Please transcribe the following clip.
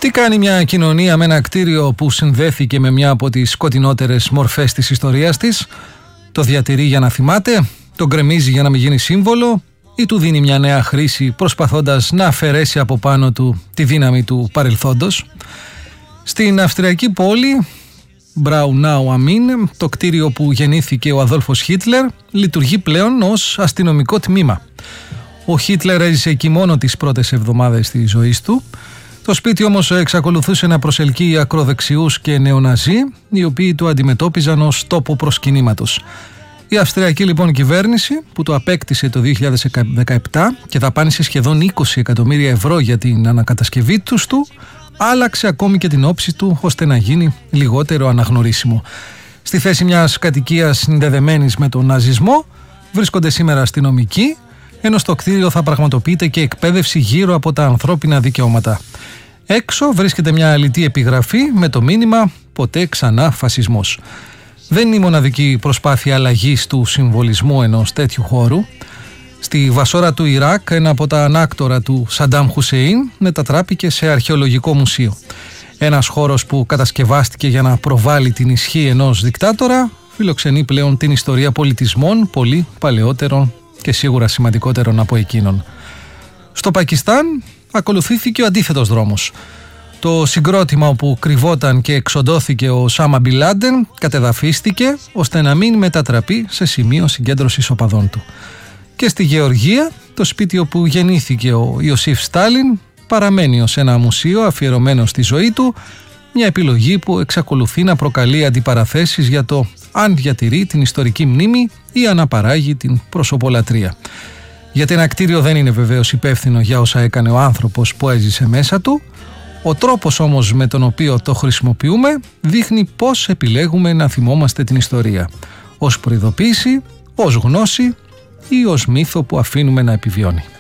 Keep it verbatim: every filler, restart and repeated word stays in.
Τι κάνει μια κοινωνία με ένα κτίριο που συνδέθηκε με μια από τις σκοτεινότερες μορφές της ιστορίας της? Το διατηρεί για να θυμάται, το γκρεμίζει για να μην γίνει σύμβολο ή του δίνει μια νέα χρήση προσπαθώντας να αφαιρέσει από πάνω του τη δύναμη του παρελθόντος? Στην αυστριακή πόλη Μπραουνάου Αμίν, το κτίριο που γεννήθηκε ο Αδόλφος Χίτλερ λειτουργεί πλέον ως αστυνομικό τμήμα. Ο Χίτλερ έζησε εκεί μόνο τις πρώτες εβδομάδες της ζωής του. Το σπίτι όμως εξακολουθούσε να προσελκύει ακροδεξιούς και νεοναζί, οι οποίοι το αντιμετώπιζαν ως τόπο προσκυνήματος. Η αυστριακή λοιπόν κυβέρνηση, που το απέκτησε το δύο χιλιάδες δεκαεπτά και δαπάνησε σχεδόν είκοσι εκατομμύρια ευρώ για την ανακατασκευή του του, άλλαξε ακόμη και την όψη του ώστε να γίνει λιγότερο αναγνωρίσιμο. Στη θέση μιας κατοικίας συνδεδεμένης με τον ναζισμό βρίσκονται σήμερα αστυνομικοί, ενώ στο κτίριο θα πραγματοποιείται και εκπαίδευση γύρω από τα ανθρώπινα δικαιώματα. Έξω βρίσκεται μια αλητή επιγραφή με το μήνυμα «Ποτέ ξανά φασισμός». Δεν είναι η μοναδική προσπάθεια αλλαγής του συμβολισμού ενός τέτοιου χώρου. Στη Βασόρα του Ιράκ, ένα από τα ανάκτορα του Σαντάμ Χουσέιν μετατράπηκε σε αρχαιολογικό μουσείο. Ένας χώρος που κατασκευάστηκε για να προβάλλει την ισχύ ενός δικτάτορα, φιλοξενεί πλέον την ιστορία πολιτισμών πολύ παλαιότερων και σίγουρα σημαντικότερων από εκείνον. Στο Πακιστάν ακολουθήθηκε ο αντίθετος δρόμος. Το συγκρότημα όπου κρυβόταν και εξοντώθηκε ο Οσάμα Μπιν Λάντεν κατεδαφίστηκε ώστε να μην μετατραπεί σε σημείο συγκέντρωσης οπαδών του. Και στη Γεωργία, το σπίτι όπου γεννήθηκε ο Ιωσήφ Στάλιν παραμένει ως ένα μουσείο αφιερωμένο στη ζωή του, μια επιλογή που εξακολουθεί να προκαλεί αντιπαραθέσεις για το αν διατηρεί την ιστορική μνήμη ή αναπαράγει την προσωπολατρία. Γιατί ένα κτίριο δεν είναι βεβαίως υπεύθυνο για όσα έκανε ο άνθρωπος που έζησε μέσα του. Ο τρόπος όμως με τον οποίο το χρησιμοποιούμε δείχνει πώς επιλέγουμε να θυμόμαστε την ιστορία. Ως προειδοποίηση, ως γνώση ή ως μύθο που αφήνουμε να επιβιώνει.